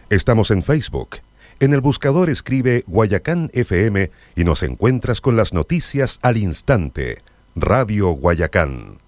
Estamos en Facebook. En el buscador escribe Guayacán FM y nos encuentras con las noticias al instante. Radio Guayacán.